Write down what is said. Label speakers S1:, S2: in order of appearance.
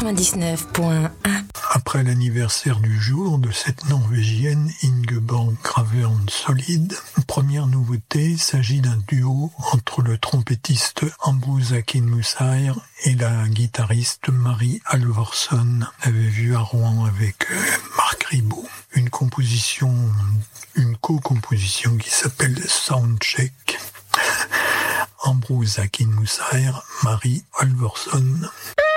S1: 99.1.
S2: Après l'anniversaire du jour de cette Norvégienne Ingeborg Gravern Solid, première nouveauté, il s'agit d'un duo entre le trompettiste Ambroz Akinmusir et la guitariste Marie Halvorson. On avait vu à Rouen avec Marc Ribot. Une co-composition qui s'appelle Soundcheck. Ambroz Akinmusir, Marie Halvorson.